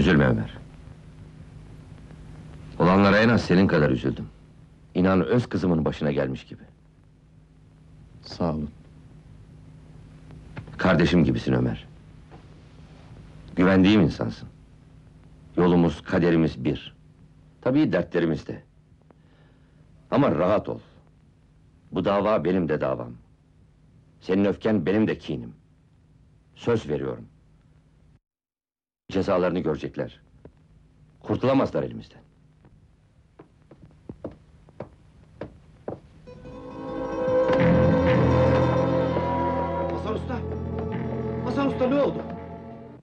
Üzülme Ömer. Olanlara en az senin kadar üzüldüm. İnan öz kızımın başına gelmiş gibi. Sağ olun. Kardeşim gibisin Ömer. Güvendiğim insansın. Yolumuz, kaderimiz bir. Tabii dertlerimiz de. Ama rahat ol. Bu dava benim de davam. Senin öfken benim de kinim. Söz veriyorum. Cezalarını görecekler. Kurtulamazlar elimizden. Hasan Usta! Hasan Usta ne oldu?